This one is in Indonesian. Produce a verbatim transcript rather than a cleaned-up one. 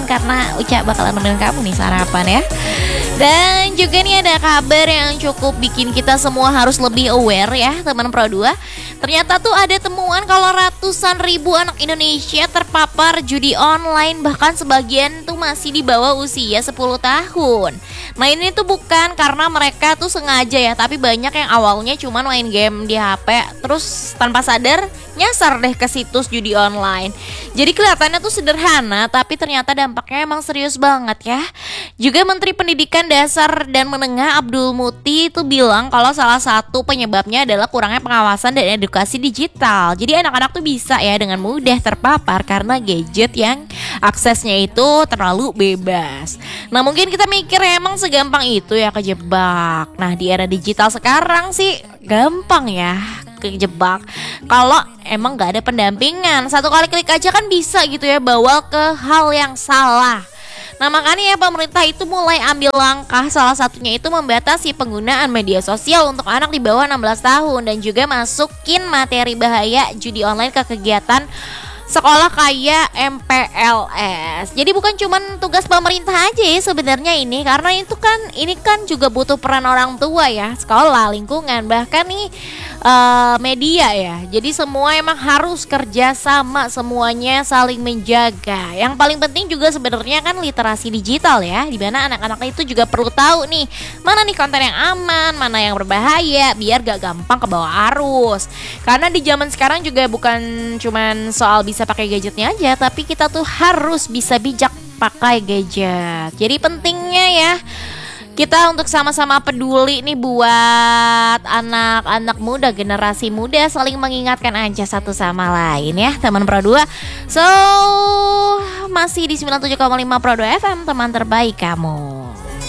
karena Uca bakalan nemenin kamu nih sarapan ya. Dan juga nih ada kabar yang cukup bikin kita semua harus lebih aware ya teman Pro dua. Ternyata tuh ada temuan kalau ratusan ribu anak Indonesia terpapar judi online, bahkan sebagian tuh masih di bawah usia sepuluh tahun. Nah ini tuh bukan karena mereka tuh sengaja ya, tapi banyak yang awalnya cuma main game di H P terus tanpa sadar nyasar deh ke situs judi online. Jadi kelihatannya tuh sederhana, tapi ternyata dampaknya emang serius banget ya. Juga Menteri Pendidikan Dasar dan Menengah Abdul Muti itu bilang kalau salah satu penyebabnya adalah kurangnya pengawasan dan edukasi digital. Jadi anak-anak tuh bisa ya dengan mudah terpapar karena gadget yang aksesnya itu terlalu bebas. Nah mungkin kita mikir emang segampang itu ya kejebak. Nah di era digital sekarang sih gampang ya kejebak kalau emang gak ada pendampingan. Satu kali klik aja kan bisa gitu ya bawa ke hal yang salah. Nah makanya ya pemerintah itu mulai ambil langkah, salah satunya itu membatasi penggunaan media sosial untuk anak di bawah enam belas tahun dan juga masukin materi bahaya judi online ke kegiatan sekolah kayak M P L S. Jadi bukan cuma tugas pemerintah aja ya sebenarnya ini, karena itu kan ini kan juga butuh peran orang tua ya, sekolah, lingkungan, bahkan nih uh, media ya. Jadi semua emang harus kerja sama, semuanya saling menjaga. Yang paling penting juga sebenarnya kan literasi digital ya, di mana anak-anak itu juga perlu tahu nih mana nih konten yang aman, mana yang berbahaya, biar gak gampang ke bawah arus. Karena di zaman sekarang juga bukan cuman soal bisa pakai gadgetnya aja, tapi kita tuh harus bisa bijak pakai gadget. Jadi pentingnya ya kita untuk sama-sama peduli nih buat anak-anak muda, generasi muda, saling mengingatkan aja satu sama lain ya teman Pro dua. So masih di sembilan puluh tujuh koma lima Pro dua F M, teman terbaik kamu.